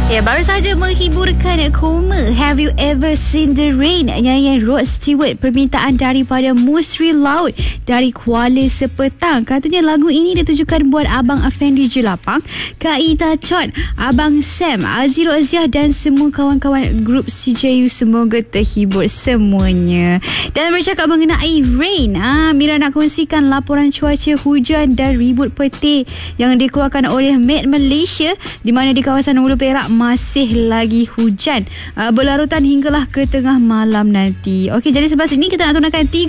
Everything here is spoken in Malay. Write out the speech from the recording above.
Ya, baru saja menghiburkan Koma. Have you ever seen the rain? Nyanyian Rod Stewart, permintaan daripada Musri Laut dari Kuala Sepetang. Katanya lagu ini ditujukan buat Abang Afendi Jelapang, Kak Ita Chot, Abang Sam, Azir Aziah dan semua kawan-kawan grup CJU. Semoga terhibur semuanya. Dan bercakap mengenai rain, Mira nak kongsikan laporan cuaca hujan dan ribut petir yang dikeluarkan oleh Met Malaysia, di mana di kawasan Hulu Perak masih lagi hujan berlarutan hinggalah ke tengah malam nanti. Okey, jadi sebab ini kita nak tunangkan 3